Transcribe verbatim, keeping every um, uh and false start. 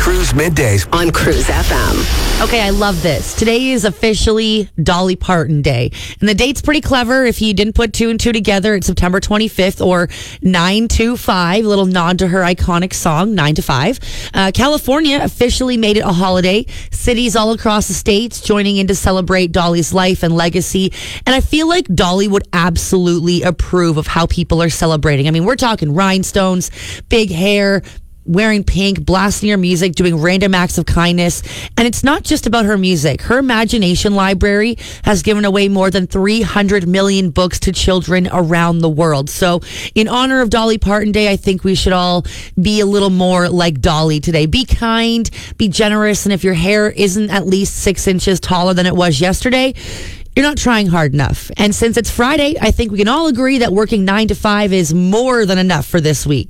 Cruise Middays on Cruise F M. Okay, I love this. Today is officially Dolly Parton Day. And the date's pretty clever. If you didn't put two and two together, it's September twenty-fifth or nine two five. A little nod to her iconic song, nine to five. Uh, California officially made it a holiday. Cities all across the states joining in to celebrate Dolly's life and legacy. And I feel like Dolly would absolutely approve of how people are celebrating. I mean, we're talking rhinestones, big hair, wearing pink, blasting her music, doing random acts of kindness. And it's not just about her music. Her imagination library has given away more than three hundred million books to children around the world. So in honor of Dolly Parton Day, I think we should all be a little more like Dolly today. Be kind, be generous, and if your hair isn't at least six inches taller than it was yesterday, you're not trying hard enough. And since it's Friday, I think we can all agree that working nine to five is more than enough for this week.